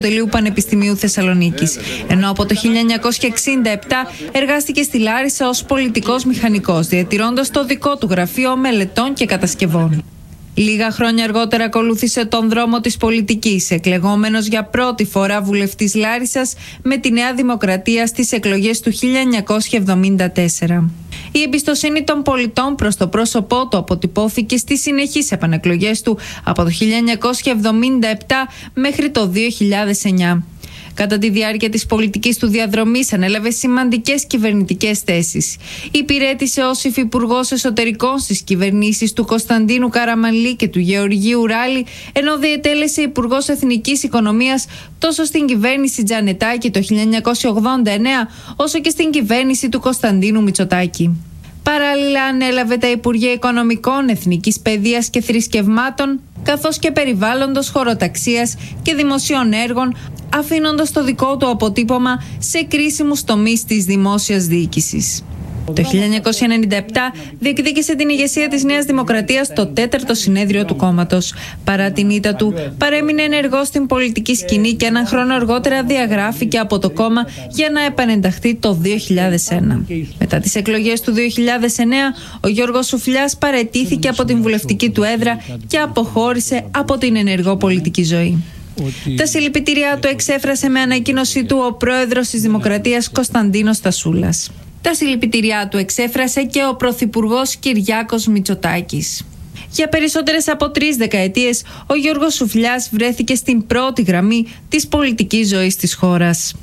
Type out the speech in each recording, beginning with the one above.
Τελείου Πανεπιστημίου Θεσσαλονίκης, ενώ από το 1967 εργάστηκε στη Λάρισα ως πολιτικός μηχανικός, διατηρώντας το δικό του γραφείο μελετών και κατασκευών. Λίγα χρόνια αργότερα ακολούθησε τον δρόμο της πολιτικής, εκλεγόμενος για πρώτη φορά βουλευτής Λάρισσας με τη Νέα Δημοκρατία στις εκλογές του 1974. Η εμπιστοσύνη των πολιτών προς το πρόσωπό του αποτυπώθηκε στις συνεχείς επανεκλογές του από το 1977 μέχρι το 2009. Κατά τη διάρκεια της πολιτικής του διαδρομής ανέλαβε σημαντικές κυβερνητικές θέσεις. Υπηρέτησε ως υφυπουργός εσωτερικών στις κυβερνήσεις του Κωνσταντίνου Καραμανλή και του Γεωργίου Ράλη, ενώ διετέλεσε υπουργός εθνικής οικονομίας τόσο στην κυβέρνηση Τζανετάκη το 1989, όσο και στην κυβέρνηση του Κωνσταντίνου Μητσοτάκη. Παράλληλα ανέλαβε τα Υπουργεία Οικονομικών, Εθνικής Παιδείας και Θρησκευμάτων, καθώς και Περιβάλλοντος, Χωροταξίας και Δημοσίων Έργων, αφήνοντας το δικό του αποτύπωμα σε κρίσιμους τομείς της δημόσιας διοίκησης. Το 1997 διεκδίκησε την ηγεσία της Νέας Δημοκρατίας στο 4ο συνέδριο του κόμματος. Παρά την ήττα του, παρέμεινε ενεργός στην πολιτική σκηνή και έναν χρόνο αργότερα διαγράφηκε από το κόμμα για να επανενταχθεί το 2001. Μετά τις εκλογές του 2009, ο Γιώργος Σουφλιάς παραιτήθηκε από την βουλευτική του έδρα και αποχώρησε από την ενεργό πολιτική ζωή. Τα συλληπιτήριά του εξέφρασε με ανακοίνωσή του ο πρόεδρος της Δημοκρατίας Κωνσταντίνος Τασούλας. Τα συλληπιτήριά του εξέφρασε και ο πρωθυπουργός Κυριάκος Μητσοτάκης. Για περισσότερες από 3 δεκαετίες, ο Γιώργος Σουφλιάς βρέθηκε στην πρώτη γραμμή της πολιτικής ζωής της χώρας.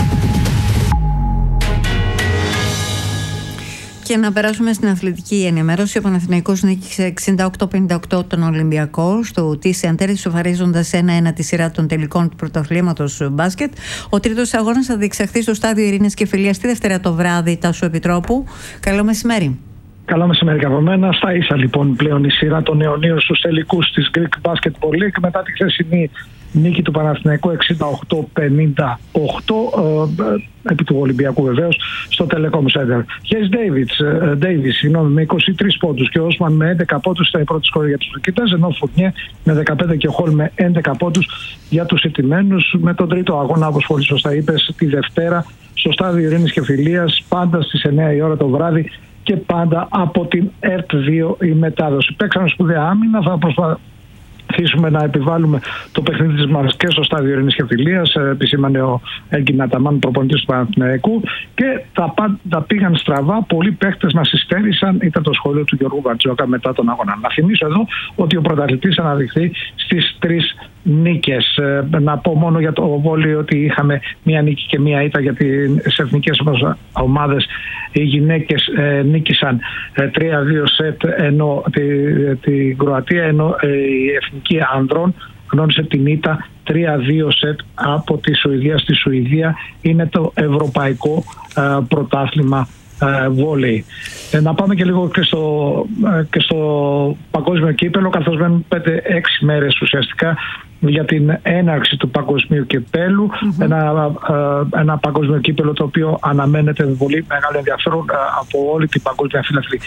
Και να περάσουμε στην αθλητική ενημέρωση. Ο Παναθηναϊκός νίκησε 68-58 τον Ολυμπιακό στο Τύση Αντέρη, σοφαρίζοντας 1-1 τη σειρά των τελικών του πρωταθλήματος μπάσκετ. Ο τρίτος αγώνας θα διεξαχθεί στο Στάδιο Ειρήνης και Φιλίας τη Δευτέρα το βράδυ. Τάσου Επιτρόπου, καλό μεσημέρι. Καλό μεσημέρι από μένα. Στα ίσα λοιπόν πλέον η σειρά των αιωνίων στους τελικούς της Greek Basketball League μετά τη χθεσινή νίκη του Παναθηναϊκού 68-58 επί του Ολυμπιακού βεβαίως στο Telecom Center. Hayes Davis με 23 πόντους και ο Όσμαν με 11 πόντους ήταν η πρώτη σκόρη για τους Τουρκίτες, ενώ Φουρνιέ με 15 και ο Χολ με 11 πόντους για τους ηττημένους, με τον τρίτο αγώνα, όπως πολύ σωστά είπες, τη Δευτέρα στο Στάδιο Ειρήνης και Φιλίας, πάντα στις 9 η ώρα το βράδυ και πάντα από την ΕΡΤ2 η μετάδοση. Παίξαμε σπουδαία άμυνα, θα προσπαθήσουμε να επιβάλλουμε το παιχνίδι της μας και στο Στάδιο Ειρήνης και Φιλίας, επισήμανε ο Έγκιν Αταμάν, προπονητής του Παναθηναϊκού, και τα πάντα πήγαν στραβά. Πολλοί παίχτες μας υστέρησαν, ήταν το σχόλιο του Γιώργου Βαρτζόκα μετά τον αγώνα. Να θυμίσω εδώ ότι ο πρωταθλητής αναδειχθεί στις 3 νίκες. Να πω μόνο για το βόλεϊ ότι είχαμε μία νίκη και μία ήττα για τις εθνικές ομάδες. Οι γυναίκες νίκησαν 3-2 σετ ενώ την Κροατία, ενώ η εθνική ανδρών γνώρισε την ήττα 3-2 σετ από τη Σουηδία στη Σουηδία. Είναι το ευρωπαϊκό πρωτάθλημα βόλεϊ. Να πάμε και λίγο και στο παγκόσμιο κύπελλο, καθώς μένουν 5-6 μέρες ουσιαστικά για την έναρξη του παγκοσμίου κυπέλλου. Ένα παγκόσμιο κύπελλο το οποίο αναμένεται με πολύ μεγάλο ενδιαφέρον από όλη την παγκόσμια φιλαθλή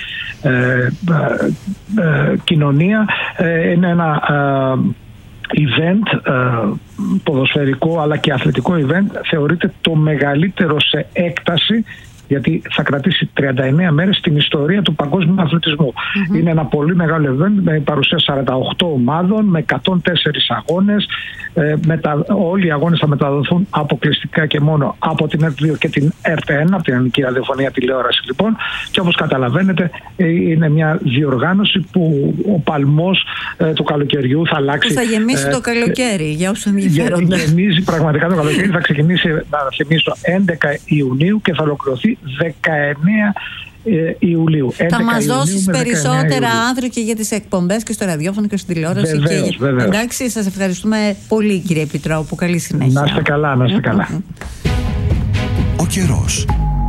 κοινωνία. Είναι ένα event ποδοσφαιρικό αλλά και αθλητικό event. Θεωρείται το μεγαλύτερο σε έκταση, γιατί θα κρατήσει 39 μέρες στην ιστορία του παγκόσμιου αθλητισμού. Είναι ένα πολύ μεγάλο event με παρουσία 48 ομάδων, με 104 αγώνες. Όλοι οι αγώνες θα μεταδοθούν αποκλειστικά και μόνο από την ΕΡΤ2 και την ΕΡΤ1, από την Ελληνική Ραδιοφωνία Τηλεόραση λοιπόν. Και όπως καταλαβαίνετε είναι μια διοργάνωση που ο παλμός του καλοκαιριού θα αλλάξει. Που θα γεμίσει το καλοκαίρι για όσους ενδιαφέρονται. Γεμίζει πραγματικά το καλοκαίρι. Θα ξεκινήσει, να θυμίσω, 11 Ιουνίου και θα ολοκληρωθεί 19 Ιουλίου. Θα μας δώσεις περισσότερα άνδρο και για τις εκπομπές και στο ραδιόφωνο και στην τηλεόραση. Βεβαίως. Εντάξει, σας ευχαριστούμε πολύ κύριε Επιτρόπου. Καλή συνέχεια. Να είστε καλά, να είστε καλά. Ο καιρός.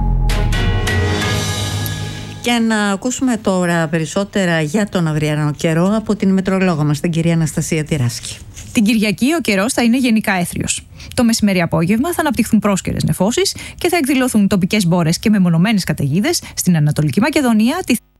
Και να ακούσουμε τώρα περισσότερα για τον αυριανό καιρό από την μετρολόγο μας, την κυρία Αναστασία Τυράσκη. Την Κυριακή ο καιρός θα είναι γενικά έθριος. Το μεσημέρι απόγευμα θα αναπτυχθούν πρόσκαιρες νεφώσεις και θα εκδηλωθούν τοπικές μπόρες και μεμονωμένες καταιγίδες στην Ανατολική Μακεδονία, τη